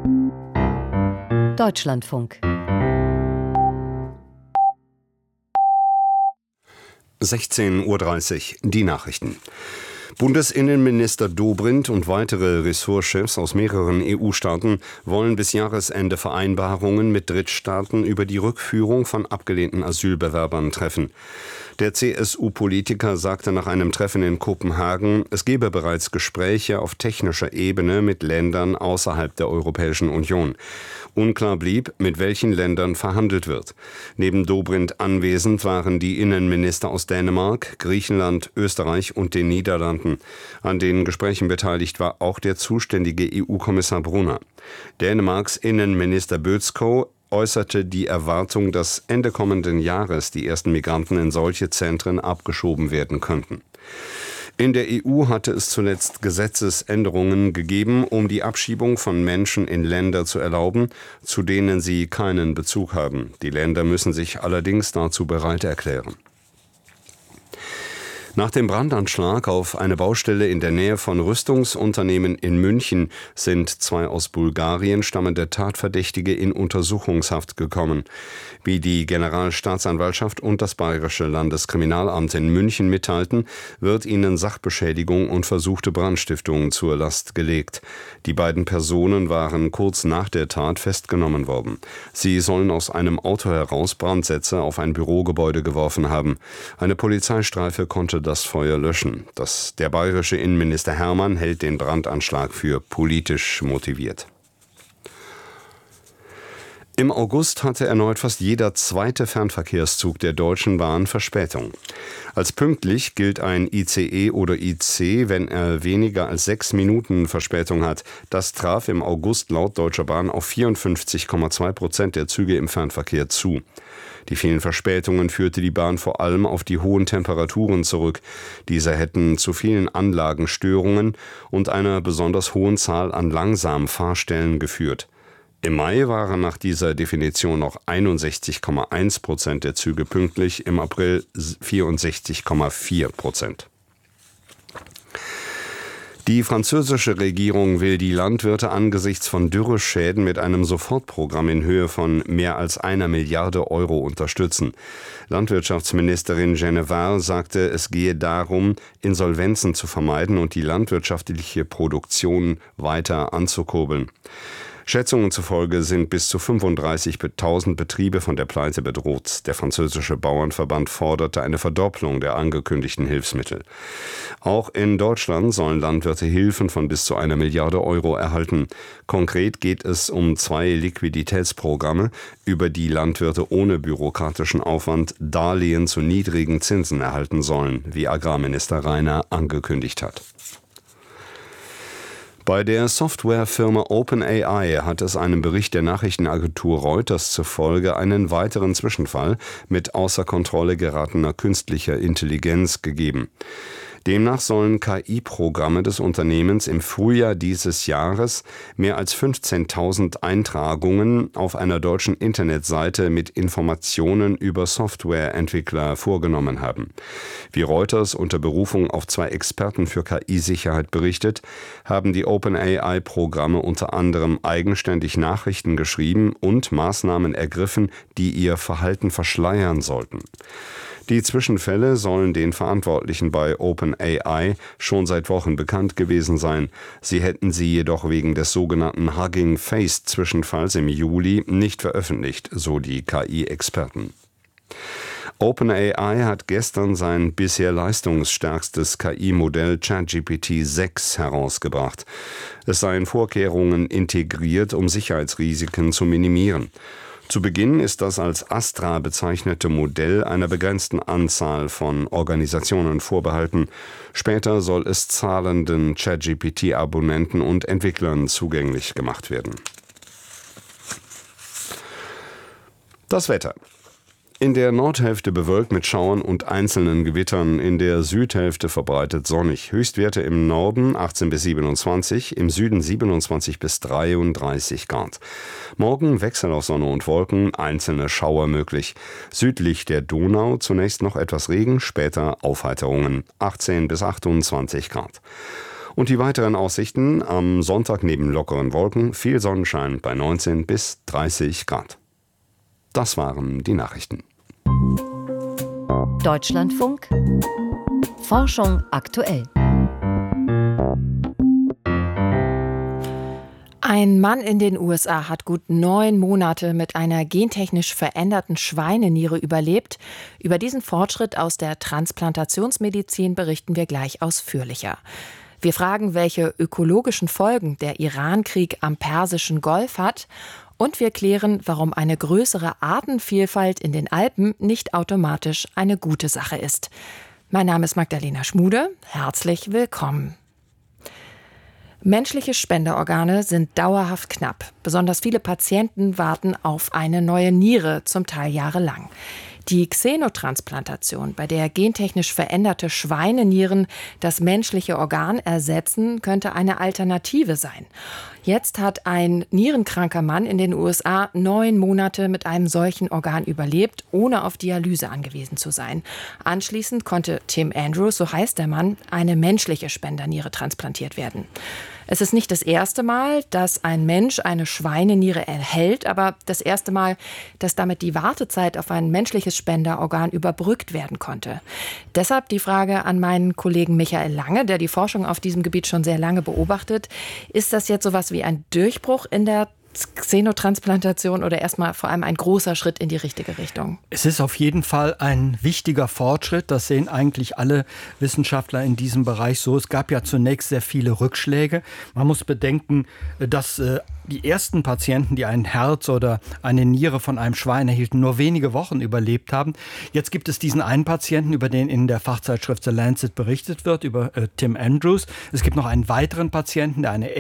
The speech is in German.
Deutschlandfunk 16:30 Uhr, die Nachrichten. Bundesinnenminister Dobrindt und weitere Ressortchefs aus mehreren EU-Staaten wollen bis Jahresende Vereinbarungen mit Drittstaaten über die Rückführung von abgelehnten Asylbewerbern treffen. Der CSU-Politiker sagte nach einem Treffen in Kopenhagen, es gebe bereits Gespräche auf technischer Ebene mit Ländern außerhalb der Europäischen Union. Unklar blieb, mit welchen Ländern verhandelt wird. Neben Dobrindt anwesend waren die Innenminister aus Dänemark, Griechenland, Österreich und den Niederlanden. An den Gesprächen beteiligt war auch der zuständige EU-Kommissar Brunner. Dänemarks Innenminister Bødskov äußerte die Erwartung, dass Ende kommenden Jahres die ersten Migranten in solche Zentren abgeschoben werden könnten. In der EU hatte es zuletzt Gesetzesänderungen gegeben, um die Abschiebung von Menschen in Länder zu erlauben, zu denen sie keinen Bezug haben. Die Länder müssen sich allerdings dazu bereit erklären. Nach dem Brandanschlag auf eine Baustelle in der Nähe von Rüstungsunternehmen in München sind 2 aus Bulgarien stammende Tatverdächtige in Untersuchungshaft gekommen. Wie die Generalstaatsanwaltschaft und das Bayerische Landeskriminalamt in München mitteilten, wird ihnen Sachbeschädigung und versuchte Brandstiftung zur Last gelegt. Die beiden Personen waren kurz nach der Tat festgenommen worden. Sie sollen aus einem Auto heraus Brandsätze auf ein Bürogebäude geworfen haben. Eine Polizeistreife konnte das Feuer löschen. Der bayerische Innenminister Hermann hält den Brandanschlag für politisch motiviert. Im August hatte erneut fast jeder zweite Fernverkehrszug der Deutschen Bahn Verspätung. Als pünktlich gilt ein ICE oder IC, wenn er weniger als 6 Minuten Verspätung hat. Das traf im August laut Deutscher Bahn auf 54,2% der Züge im Fernverkehr zu. Die vielen Verspätungen führte die Bahn vor allem auf die hohen Temperaturen zurück. Diese hätten zu vielen Anlagenstörungen und einer besonders hohen Zahl an langsamen Fahrstellen geführt. Im Mai waren nach dieser Definition noch 61,1% der Züge pünktlich, im April 64,4%. Die französische Regierung will die Landwirte angesichts von Dürreschäden mit einem Sofortprogramm in Höhe von mehr als 1 Milliarde Euro unterstützen. Landwirtschaftsministerin Genevard sagte, es gehe darum, Insolvenzen zu vermeiden und die landwirtschaftliche Produktion weiter anzukurbeln. Schätzungen zufolge sind bis zu 35.000 Betriebe von der Pleite bedroht. Der französische Bauernverband forderte eine Verdopplung der angekündigten Hilfsmittel. Auch in Deutschland sollen Landwirte Hilfen von bis zu 1 Milliarde Euro erhalten. Konkret geht es um 2 Liquiditätsprogramme, über die Landwirte ohne bürokratischen Aufwand Darlehen zu niedrigen Zinsen erhalten sollen, wie Agrarminister Rainer angekündigt hat. Bei der Softwarefirma OpenAI hat es einem Bericht der Nachrichtenagentur Reuters zufolge einen weiteren Zwischenfall mit außer Kontrolle geratener künstlicher Intelligenz gegeben. Demnach sollen KI-Programme des Unternehmens im Frühjahr dieses Jahres mehr als 15.000 Eintragungen auf einer deutschen Internetseite mit Informationen über Softwareentwickler vorgenommen haben. Wie Reuters unter Berufung auf 2 Experten für KI-Sicherheit berichtet, haben die OpenAI-Programme unter anderem eigenständig Nachrichten geschrieben und Maßnahmen ergriffen, die ihr Verhalten verschleiern sollten. Die Zwischenfälle sollen den Verantwortlichen bei OpenAI schon seit Wochen bekannt gewesen sein. Sie hätten sie jedoch wegen des sogenannten Hugging Face-Zwischenfalls im Juli nicht veröffentlicht, so die KI-Experten. OpenAI hat gestern sein bisher leistungsstärkstes KI-Modell ChatGPT 6 herausgebracht. Es seien Vorkehrungen integriert, um Sicherheitsrisiken zu minimieren. Zu Beginn ist das als Astra bezeichnete Modell einer begrenzten Anzahl von Organisationen vorbehalten. Später soll es zahlenden ChatGPT-Abonnenten und Entwicklern zugänglich gemacht werden. Das Wetter. In der Nordhälfte bewölkt mit Schauern und einzelnen Gewittern, in der Südhälfte verbreitet sonnig. Höchstwerte im Norden 18 bis 27, im Süden 27 bis 33 Grad. Morgen Wechsel aus Sonne und Wolken, einzelne Schauer möglich. Südlich der Donau zunächst noch etwas Regen, später Aufheiterungen 18 bis 28 Grad. Und die weiteren Aussichten: am Sonntag neben lockeren Wolken viel Sonnenschein bei 19 bis 30 Grad. Das waren die Nachrichten. Deutschlandfunk Forschung aktuell. Ein Mann in den USA hat gut 9 Monate mit einer gentechnisch veränderten Schweineniere überlebt. Über diesen Fortschritt aus der Transplantationsmedizin berichten wir gleich ausführlicher. Wir fragen, welche ökologischen Folgen der Irankrieg am Persischen Golf hat. Und wir klären, warum eine größere Artenvielfalt in den Alpen nicht automatisch eine gute Sache ist. Mein Name ist Magdalena Schmude. Herzlich willkommen. Menschliche Spenderorgane sind dauerhaft knapp. Besonders viele Patienten warten auf eine neue Niere, zum Teil jahrelang. Die Xenotransplantation, bei der gentechnisch veränderte Schweinenieren das menschliche Organ ersetzen, könnte eine Alternative sein. Jetzt hat ein nierenkranker Mann in den USA 9 Monate mit einem solchen Organ überlebt, ohne auf Dialyse angewiesen zu sein. Anschließend konnte Tim Andrews, so heißt der Mann, eine menschliche Spenderniere transplantiert werden. Es ist nicht das erste Mal, dass ein Mensch eine Schweineniere erhält, aber das erste Mal, dass damit die Wartezeit auf ein menschliches Spenderorgan überbrückt werden konnte. Deshalb die Frage an meinen Kollegen Michael Lange, der die Forschung auf diesem Gebiet schon sehr lange beobachtet. Ist das jetzt sowas wie ein Durchbruch in der Xenotransplantation oder erstmal vor allem ein großer Schritt in die richtige Richtung? Es ist auf jeden Fall ein wichtiger Fortschritt. Das sehen eigentlich alle Wissenschaftler in diesem Bereich so. Es gab ja zunächst sehr viele Rückschläge. Man muss bedenken, dass die ersten Patienten, die ein Herz oder eine Niere von einem Schwein erhielten, nur wenige Wochen überlebt haben. Jetzt gibt es diesen einen Patienten, über den in der Fachzeitschrift The Lancet berichtet wird, über Tim Andrews. Es gibt noch einen weiteren Patienten, der eine